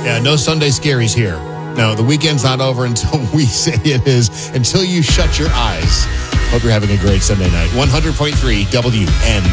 Yeah, no Sunday scaries here. No, the weekend's not over until we say it is, until you shut your eyes. Hope you're having a great Sunday night. 100.3 WN.